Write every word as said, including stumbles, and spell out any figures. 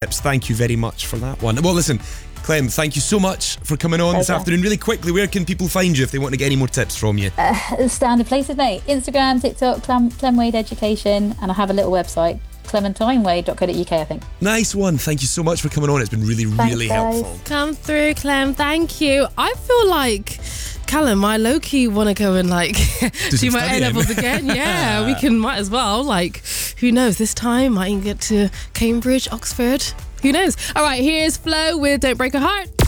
tips. Thank you very much for that one. Well, listen, Clem, thank you so much for coming on this Okay. afternoon. Really quickly, where can people find you if they want to get any more tips from you? Uh, standard places, mate. Instagram, TikTok, Clem, Clem Wade Education, and I have a little website, clementine wade dot co dot uk, I think. Nice one. Thank you so much for coming on. It's been really, Thanks, really guys. helpful. Come through, Clem. Thank you. I feel like, Callum, I low-key want to go and like do, some my studying. A-levels again. Yeah, we can, might as well. Like, who knows? This time, might even get to Cambridge, Oxford. Who knows? All right, here's Flo with Don't Break a Heart.